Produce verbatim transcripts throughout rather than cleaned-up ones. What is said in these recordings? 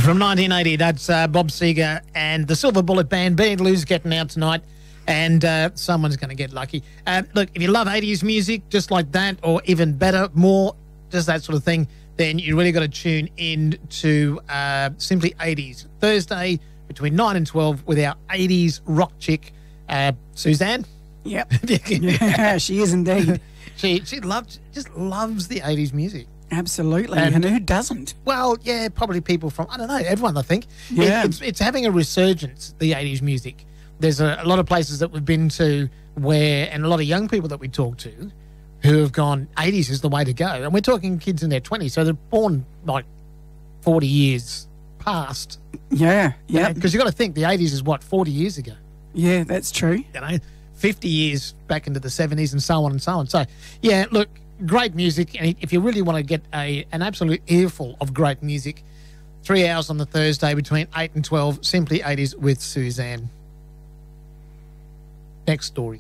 From nineteen eighty, that's uh, Bob Seger and the Silver Bullet Band. Beatles getting out tonight, and uh, someone's going to get lucky. Uh, look, if you love eighties music just like that, or even better, more, just that sort of thing, then you really got to tune in to uh, Simply eighties. Thursday between nine and twelve with our eighties rock chick, uh, Suzanne. Yep. Yeah, she is indeed. She she loves just loves the eighties music. Absolutely. And, and who doesn't? Well, yeah, probably people from, I don't know, everyone, I think. Yeah. It, it's, it's having a resurgence, the eighties music. There's a, a lot of places that we've been to where, and a lot of young people that we talk to who have gone, eighties is the way to go. And we're talking kids in their twenties, so they're born like forty years past. Yeah, yeah. Because you've got to think the eighties is what, forty years ago? Yeah, that's true. You know, fifty years back into the seventies and so on and so on. So, yeah, look, great music. And if you really want to get a an absolute earful of great music, three hours on the Thursday between eight and twelve, Simply eighties with Suzanne. Next story.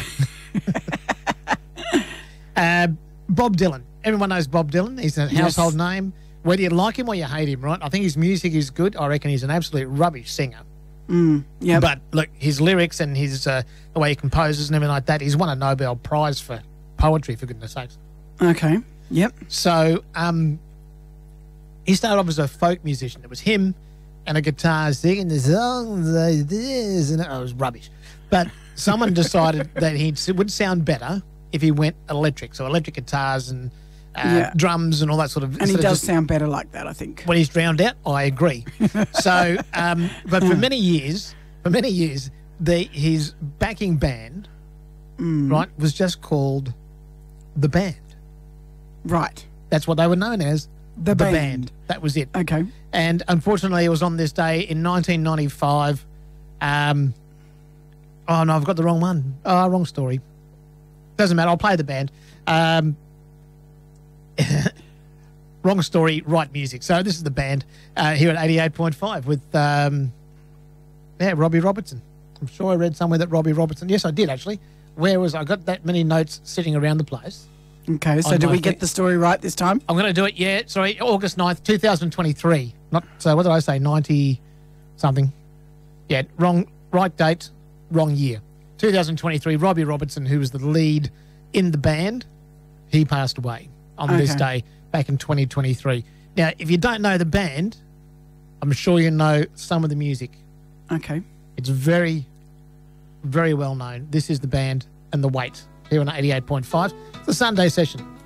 uh, Bob Dylan. Everyone knows Bob Dylan. He's a household Yes. name. Whether you like him or you hate him, right? I think his music is good. I reckon he's an absolute rubbish singer. Mm, yeah. But look, his lyrics and his uh, the way he composes and everything like that, he's won a Nobel Prize for poetry, for goodness sakes. Okay. Yep. So um, he started off as a folk musician. It was him and a guitar singing the songs like this, and it was rubbish. But someone decided that he would sound better if he went electric. So electric guitars and uh, Yeah. drums and all that sort of. And he instead of does just- sound better like that, I think. when he's drowned out, I agree. So, um, but for many years, for many years, the his backing band, Mm. right, was just called the Band. Right. That's what they were known as, The Band. That was it. Okay. And unfortunately, it was on this day in nineteen ninety-five. Um, oh no, I've got the wrong one. Oh, wrong story. Doesn't matter. I'll play the band. Um, wrong story, right music. So this is the band uh, here at eighty-eight point five with um, yeah, Robbie Robertson. I'm sure I read somewhere that Robbie Robertson. Yes, I did actually. Where was I? Got that many notes sitting around the place. Okay, so On did my we feet. get the story right this time? I'm going to do it, yeah. Sorry, August ninth, two thousand twenty-three. Not, so what did I say, ninety something? Yeah, wrong, right date, wrong year. two thousand twenty-three, Robbie Robertson, who was the lead in the band, he passed away on this Okay. day back in twenty twenty-three. Now, if you don't know the band, I'm sure you know some of the music. Okay. It's very, very well known. This is the band and the Weight here on eighty-eight point five. It's the Sunday session.